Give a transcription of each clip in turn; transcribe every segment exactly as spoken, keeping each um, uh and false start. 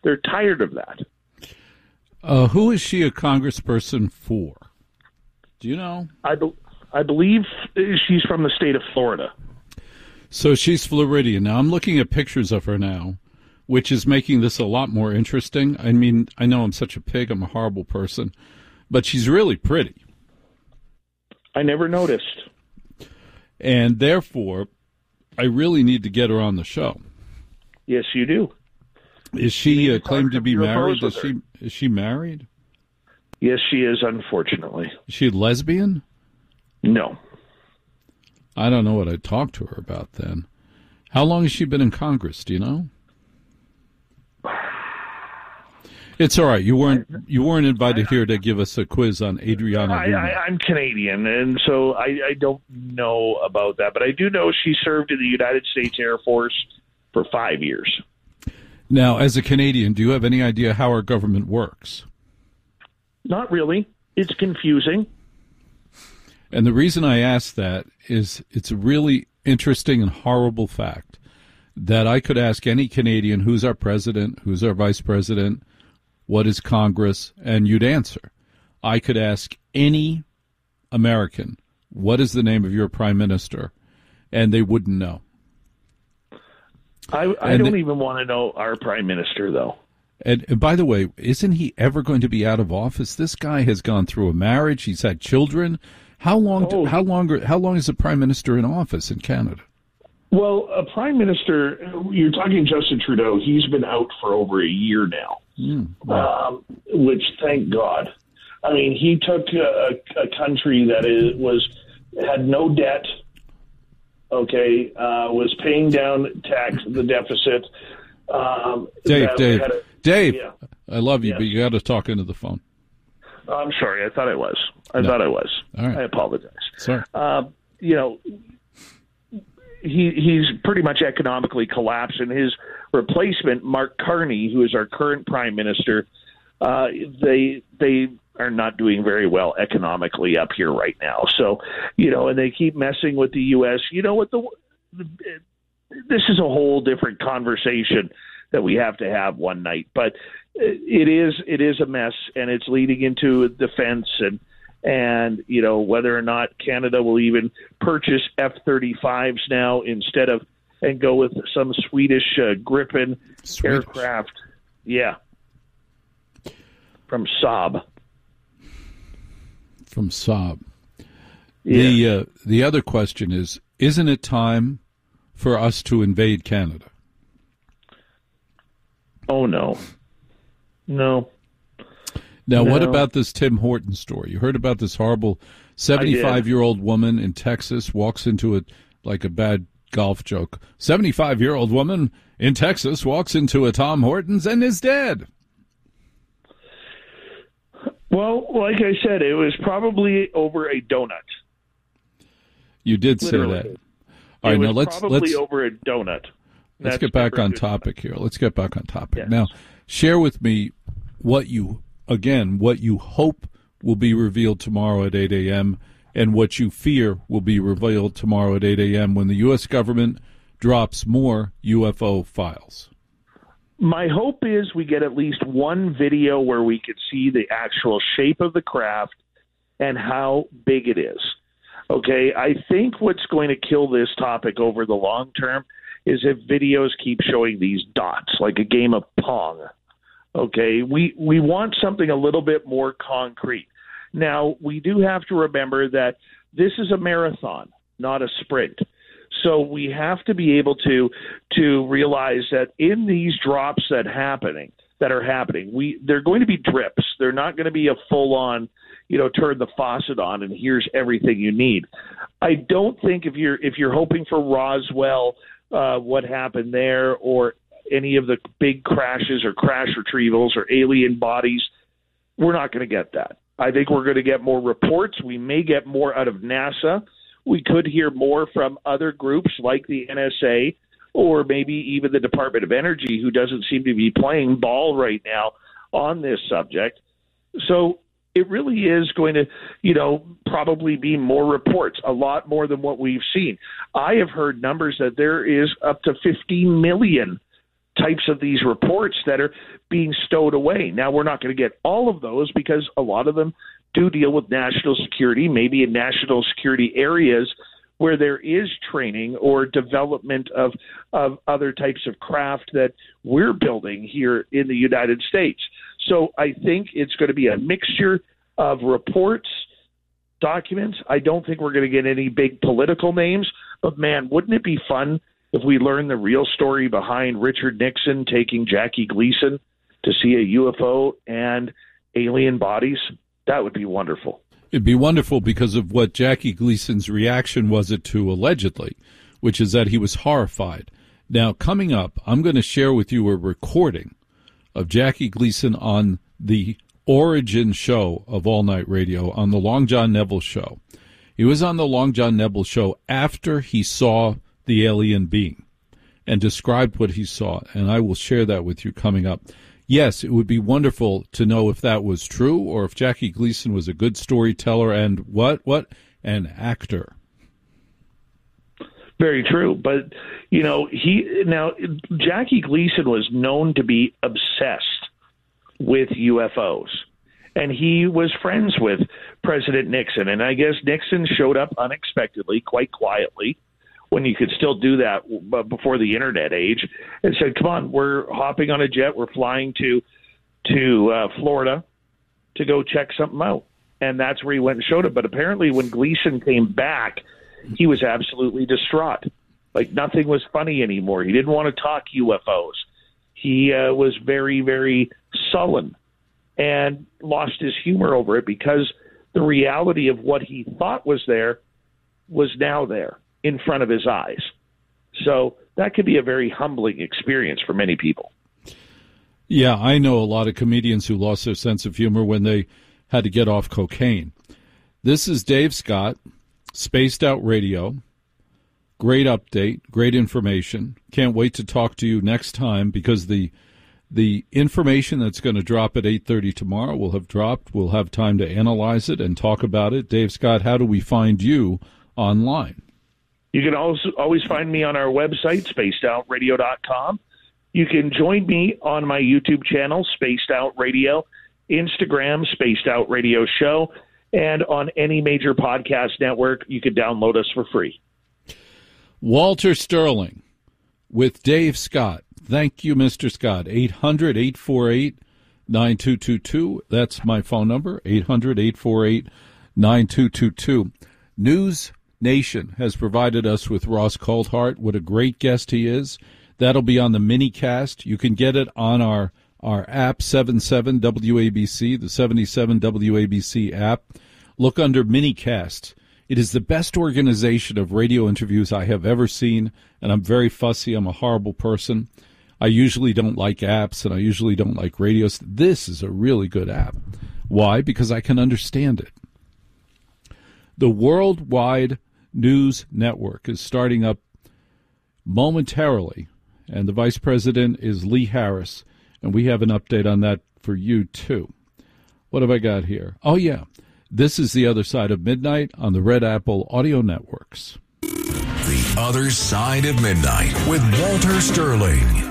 They're tired of that. Uh, who is she a congressperson for? Do you know? I, be- I believe she's from the state of Florida. So she's Floridian. Now, I'm looking at pictures of her now, which is making this a lot more interesting. I mean, I know I'm such a pig. I'm a horrible person. But she's really pretty. I never noticed. And therefore, I really need to get her on the show. Yes, you do. Is she uh, claimed to be married? Is her. she is she married? Yes, she is, unfortunately. Is she a lesbian? No. I don't know what I'd talk to her about then. How long has she been in Congress? Do you know? It's all right. You weren't you weren't invited here to give us a quiz on Adriana I, Luna. I, I'm Canadian, and so I, I don't know about that. But I do know she served in the United States Air Force for five years. Now, as a Canadian, do you have any idea how our government works? Not really. It's confusing. And the reason I ask that is it's a really interesting and horrible fact that I could ask any Canadian, who's our president, who's our vice president, what is Congress, and you'd answer. I could ask any American, what is the name of your prime minister, and they wouldn't know. I, I don't the, even want to know our prime minister, though. And, and by the way, isn't he ever going to be out of office? This guy has gone through a marriage. He's had children. How long? Oh, how longer? How long is the prime minister in office in Canada? Well, a prime minister. You're talking Justin Trudeau. He's been out for over a year now. Mm, wow. um, which, thank God. I mean, he took a, a country that is, was had no debt. Okay, uh, was paying down tax the deficit. Um, Dave, Dave, a, Dave, yeah. I love you, yes. but you got to talk into the phone. I'm sorry. I thought I was. I no. thought I was. All right. I apologize. Sorry. Uh, you know, he he's pretty much economically collapsed, and his replacement, Mark Carney, who is our current prime minister, uh, they they are not doing very well economically up here right now. So, you know, and they keep messing with the U S. You know what? The, the this is a whole different conversation that we have to have one night. But it is it is a mess, and it's leading into defense and and you know whether or not Canada will even purchase F thirty-fives now instead of and go with some Swedish uh, Gripen Swedish. aircraft. Yeah, from Saab. From Saab. Yeah. The uh, the other question is: isn't it time for us to invade Canada? Oh no, no. Now, no. what about this Tim Horton story? You heard about this horrible seventy-five-year-old woman in Texas walks into a like a bad golf joke. seventy-five-year-old woman in Texas walks into a Tom Hortons and is dead. Well, like I said, it was probably over a donut. You did Literally. say that. All right, it was now let's probably let's over a donut. let's That's get back on good. topic here. Let's get back on topic. Yes. Now, share with me what you again what you hope will be revealed tomorrow at eight a.m. and what you fear will be revealed tomorrow at eight a.m. when the U S government drops more U F O files. My hope is we get at least one video where we could see the actual shape of the craft and how big it is. Okay, I think what's going to kill this topic over the long term is if videos keep showing these dots like a game of Pong. Okay, we, we want something a little bit more concrete. Now, we do have to remember that this is a marathon, not a sprint. So we have to be able to to realize that in these drops that happening that are happening, we they're going to be drips. They're not going to be a full on, you know, turn the faucet on and here's everything you need. I don't think if you're if you're hoping for Roswell, uh, what happened there, or any of the big crashes or crash retrievals or alien bodies, we're not going to get that. I think we're going to get more reports. We may get more out of NASA. We could hear more from other groups like the N S A or maybe even the Department of Energy, who doesn't seem to be playing ball right now on this subject. So it really is going to, you know, probably be more reports, a lot more than what we've seen. I have heard numbers that there is up to fifteen million types of these reports that are being stowed away. Now, we're not going to get all of those because a lot of them do deal with national security, maybe in national security areas where there is training or development of, of other types of craft that we're building here in the United States. So I think it's going to be a mixture of reports, documents. I don't think we're going to get any big political names, but man, wouldn't it be fun if we learned the real story behind Richard Nixon taking Jackie Gleason to see a U F O and alien bodies? That would be wonderful. It'd be wonderful because of what Jackie Gleason's reaction was it to allegedly, which is that he was horrified. Now, coming up, I'm going to share with you a recording of Jackie Gleason on the origin show of All Night Radio, on the Long John Neville show. He was on the Long John Neville show after he saw the alien being and described what he saw, and I will share that with you coming up. Yes, it would be wonderful to know if that was true or if Jackie Gleason was a good storyteller and what, what, an actor. Very true. But, you know, he now Jackie Gleason was known to be obsessed with U F Os. And he was friends with President Nixon. And I guess Nixon showed up unexpectedly, quite quietly, when you could still do that before the internet age, and said, come on, we're hopping on a jet. We're flying to to uh, Florida to go check something out. And that's where he went and showed it. But apparently when Gleason came back, he was absolutely distraught. Like nothing was funny anymore. He didn't want to talk U F Os. He uh, was very, very sullen and lost his humor over it because the reality of what he thought was there was now there in front of his eyes. So that could be a very humbling experience for many people. Yeah, I know a lot of comedians who lost their sense of humor when they had to get off cocaine. This is Dave Scott, Spaced Out Radio. Great update, great information. Can't wait to talk to you next time because the the information that's going to drop at eight thirty tomorrow will have dropped. We'll have time to analyze it and talk about it. Dave Scott, how do we find you online? You can also always find me on our website, spaced out radio dot com. You can join me on my YouTube channel, Spaced Out Radio, Instagram, Spaced Out Radio Show, and on any major podcast network, you can download us for free. Walter Sterling with Dave Scott. Thank you, Mister Scott. eight hundred, eight four eight, nine two two two. That's my phone number, eight hundred, eight four eight, nine two two two. News Nation has provided us with Ross Coulthart. What a great guest he is. That'll be on the minicast. You can get it on our, our app, seventy-seven W A B C, the seventy-seven W A B C app. Look under minicast. It is the best organization of radio interviews I have ever seen, and I'm very fussy. I'm a horrible person. I usually don't like apps, and I usually don't like radios. This is a really good app. Why? Because I can understand it. The Worldwide News Network is starting up momentarily, and the vice president is Lee Harris, and we have an update on that for you, too. What have I got here? Oh, yeah. This is The Other Side of Midnight on the Red Apple Audio Networks. The Other Side of Midnight with Walter Sterling.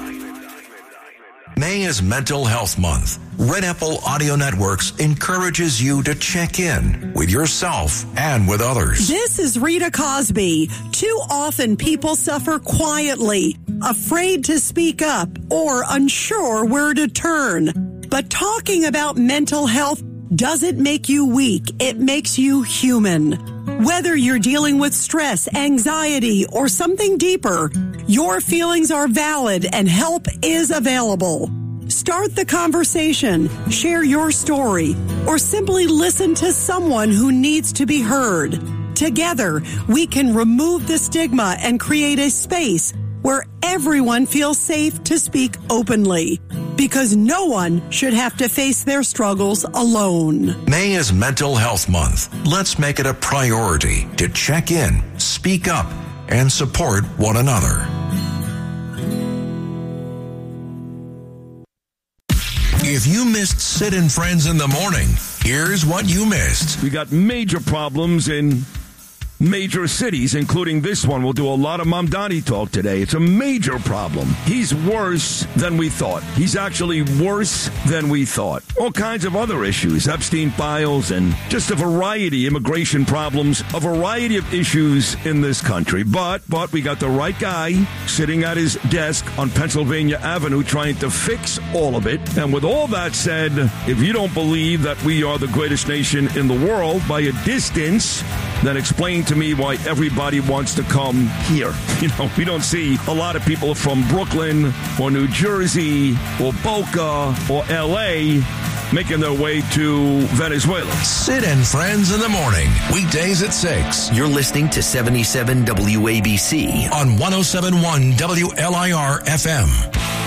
May is Mental Health Month. Red Apple Audio Networks encourages you to check in with yourself and with others. This is Rita Cosby. Too often people suffer quietly, afraid to speak up, or unsure where to turn. But talking about mental health doesn't make you weak. It makes you human. Whether you're dealing with stress, anxiety, or something deeper, your feelings are valid and help is available. Start the conversation, share your story, or simply listen to someone who needs to be heard. Together, we can remove the stigma and create a space where everyone feels safe to speak openly, because no one should have to face their struggles alone. May is Mental Health Month. Let's make it a priority to check in, speak up, and support one another. If you missed Sid and Friends in the Morning, here's what you missed. We got major problems in major cities, including this one. We'll do a lot of Mamdani talk today. It's a major problem. He's worse than we thought. He's actually worse than we thought. All kinds of other issues, Epstein files, and just a variety, immigration problems, a variety of issues in this country. But, but we got the right guy sitting at his desk on Pennsylvania Avenue trying to fix all of it. And with all that said, if you don't believe that we are the greatest nation in the world by a distance, then explain to me why everybody wants to come here. You know, we don't see a lot of people from Brooklyn or New Jersey or Boca or L A making their way to Venezuela. Sid and Friends in the morning, weekdays at six. You're listening to seventy-seven W A B C on one oh seven point one W L I R F M.